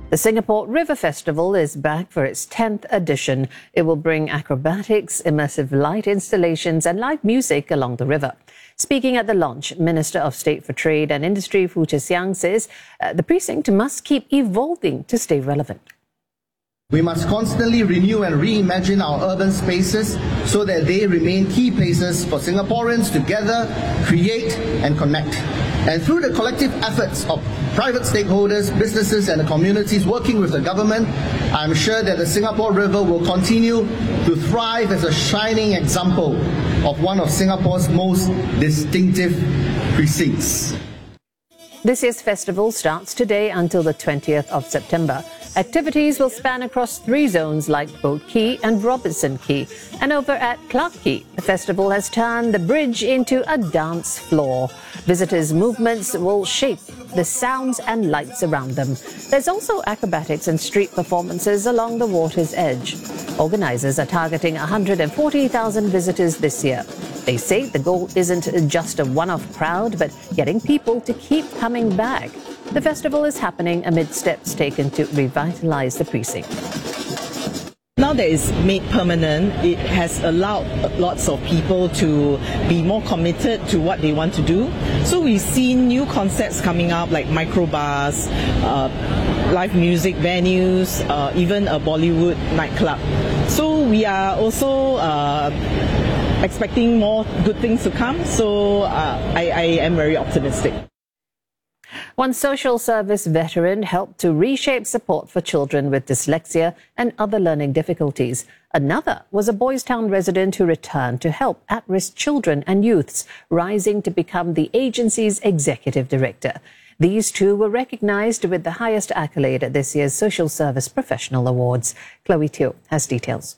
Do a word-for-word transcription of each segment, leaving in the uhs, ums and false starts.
The Singapore River Festival is back for its tenth edition. It will bring acrobatics, immersive light installations and live music along the river. Speaking at the launch, Minister of State for Trade and Industry Foo Zhe Xiang says uh, the precinct must keep evolving to stay relevant. We must constantly renew and reimagine our urban spaces so that they remain key places for Singaporeans to gather, create and connect. And through the collective efforts of private stakeholders, businesses and the communities working with the government, I'm sure that the Singapore River will continue to thrive as a shining example of one of Singapore's most distinctive precincts. This year's festival starts today until the twentieth of September. Activities will span across three zones like Boat Quay and Robertson Quay. And over at Clarke Quay, the festival has turned the bridge into a dance floor. Visitors' movements will shape the sounds and lights around them. There's also acrobatics and street performances along the water's edge. Organisers are targeting one hundred forty thousand visitors this year. They say the goal isn't just a one-off crowd, but getting people to keep coming back. The festival is happening amid steps taken to revitalise the precinct. Now that it's made permanent, it has allowed lots of people to be more committed to what they want to do. So we've seen new concepts coming up like microbars, uh, live music venues, uh, even a Bollywood nightclub. So we are also uh, expecting more good things to come. So uh, I, I am very optimistic. One social service veteran helped to reshape support for children with dyslexia and other learning difficulties. Another was a Boys Town resident who returned to help at-risk children and youths, rising to become the agency's executive director. These two were recognised with the highest accolade at this year's Social Service Professional Awards. Chloe Teo has details.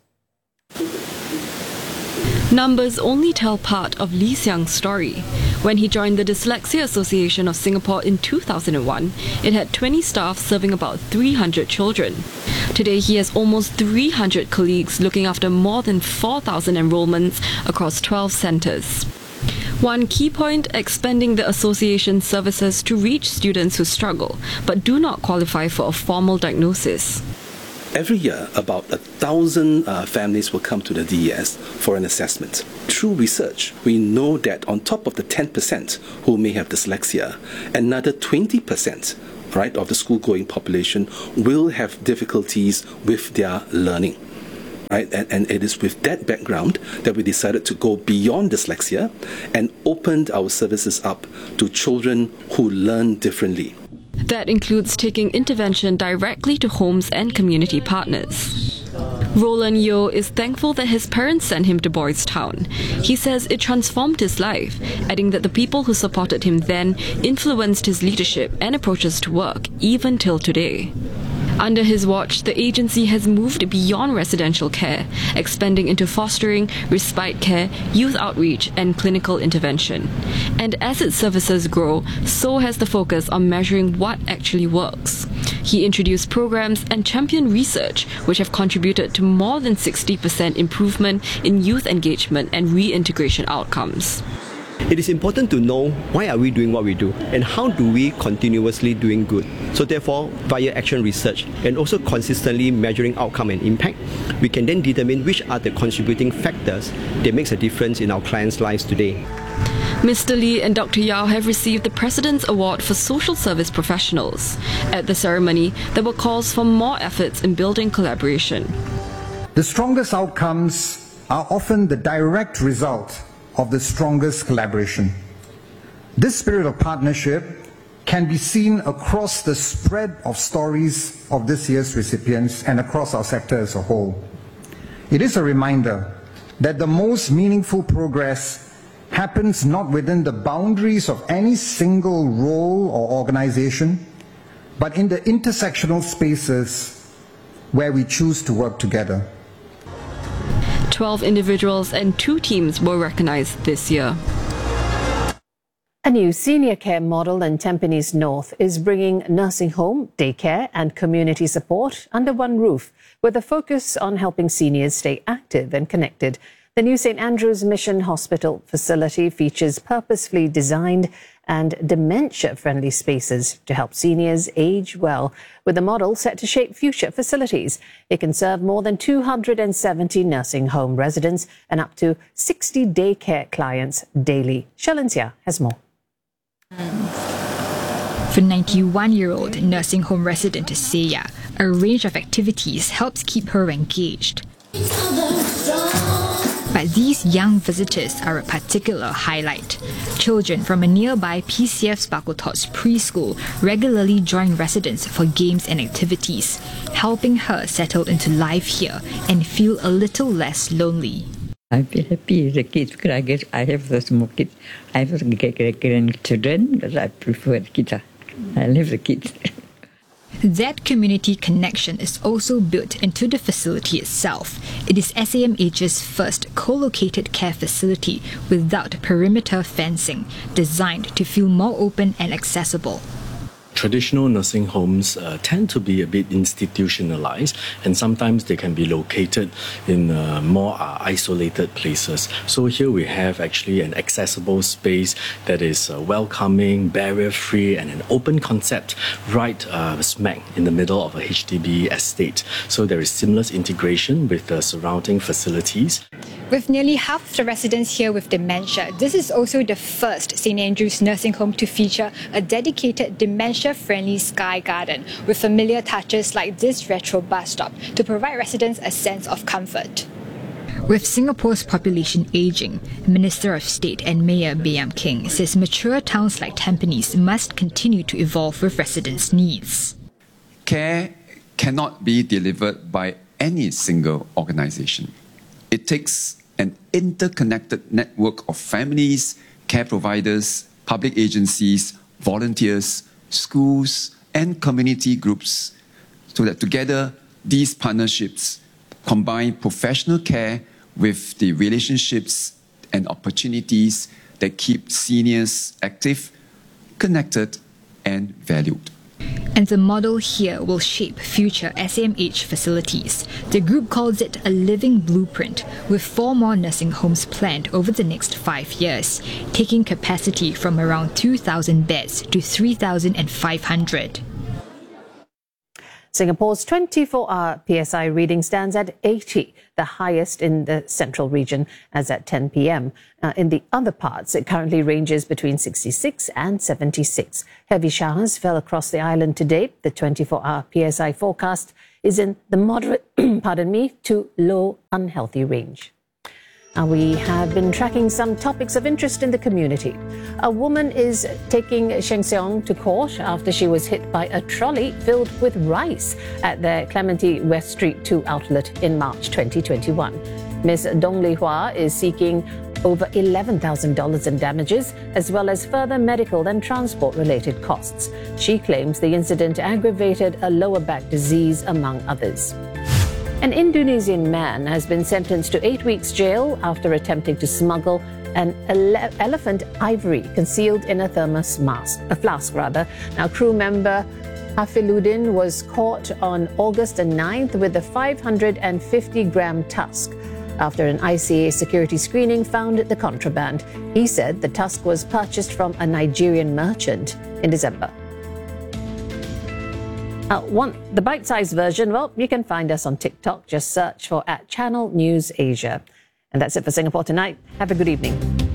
Numbers only tell part of Lee Xiang's story. When he joined the Dyslexia Association of Singapore in two thousand one, it had twenty staff serving about three hundred children. Today, he has almost three hundred colleagues looking after more than four thousand enrolments across twelve centres. One key point, expanding the association's services to reach students who struggle but do not qualify for a formal diagnosis. Every year, about a thousand uh, families will come to the D E S for an assessment. Through research, we know that on top of the ten percent who may have dyslexia, another twenty percent right, of the school-going population will have difficulties with their learning. Right? And, and it is with that background that we decided to go beyond dyslexia and opened our services up to children who learn differently. That includes taking intervention directly to homes and community partners. Roland Yeo is thankful that his parents sent him to Boys Town. He says it transformed his life, adding that the people who supported him then influenced his leadership and approaches to work, even till today. Under his watch, the agency has moved beyond residential care, expanding into fostering, respite care, youth outreach and clinical intervention. And as its services grow, so has the focus on measuring what actually works. He introduced programs and championed research, which have contributed to more than sixty percent improvement in youth engagement and reintegration outcomes. It is important to know why are we doing what we do and how do we continuously doing good. So therefore, via action research and also consistently measuring outcome and impact, we can then determine which are the contributing factors that makes a difference in our clients' lives today. Mister Lee and Doctor Yao have received the President's Award for Social Service Professionals. At the ceremony, there were calls for more efforts in building collaboration. The strongest outcomes are often the direct result of the strongest collaboration. This spirit of partnership can be seen across the spread of stories of this year's recipients and across our sector as a whole. It is a reminder that the most meaningful progress happens not within the boundaries of any single role or organization, but in the intersectional spaces where we choose to work together. twelve individuals and two teams were recognised this year. A new senior care model in Tampines North is bringing nursing home, daycare and community support under one roof, with a focus on helping seniors stay active and connected. The new Saint Andrew's Mission Hospital facility features purposefully designed and dementia-friendly spaces to help seniors age well, with the model set to shape future facilities. It can serve more than two hundred seventy nursing home residents and up to sixty daycare clients daily. Shalencia has more. For ninety-one-year-old nursing home resident Seya, a range of activities helps keep her engaged. But these young visitors are a particular highlight. Children from a nearby P C F Sparkletots preschool regularly join residents for games and activities, helping her settle into life here and feel a little less lonely. I feel happy with the kids because I guess I have the small kids. I have the grandchildren, but I prefer the kids. I love the kids. That community connection is also built into the facility itself. It is S A M H's first co-located care facility without perimeter fencing, designed to feel more open and accessible. Traditional nursing homes uh, tend to be a bit institutionalized, and sometimes they can be located in uh, more uh, isolated places. So here we have actually an accessible space that is uh, welcoming, barrier-free, and an open concept right uh, smack in the middle of a H D B estate. So there is seamless integration with the surrounding facilities. With nearly half of the residents here with dementia, this is also the first Saint Andrew's nursing home to feature a dedicated dementia-friendly sky garden with familiar touches like this retro bus stop to provide residents a sense of comfort. With Singapore's population aging, Minister of State and Mayor Bayam King says mature towns like Tampines must continue to evolve with residents' needs. Care cannot be delivered by any single organisation. It takes an interconnected network of families, care providers, public agencies, volunteers, schools, and community groups, so that together these partnerships combine professional care with the relationships and opportunities that keep seniors active, connected, and valued. And the model here will shape future S A M H facilities. The group calls it a living blueprint, with four more nursing homes planned over the next five years, taking capacity from around two thousand beds to three thousand five hundred. Singapore's twenty-four hour P S I reading stands at eighty, the highest in the central region, as at ten p m Uh, in the other parts, it currently ranges between sixty-six and seventy-six. Heavy showers fell across the island today. The twenty-four hour P S I forecast is in the moderate, pardon me, to low unhealthy range. Uh, we have been tracking some topics of interest in the community. A woman is taking Sheng Siong to court after she was hit by a trolley filled with rice at the Clementi West Street two outlet in March twenty twenty-one. Miss Dong Li Hua is seeking over eleven thousand dollars in damages, as well as further medical and transport-related costs. She claims the incident aggravated a lower back disease, among others. An Indonesian man has been sentenced to eight weeks jail after attempting to smuggle an ele elephant ivory concealed in a thermos mask, a flask rather. Now, crew member Hafiluddin was caught on August the ninth with a five hundred fifty gram tusk after an I C A security screening found the contraband. He said the tusk was purchased from a Nigerian merchant in December. Uh, want the bite-sized version? Well, you can find us on TikTok. Just search for at Channel News Asia. And that's it for Singapore Tonight. Have a good evening.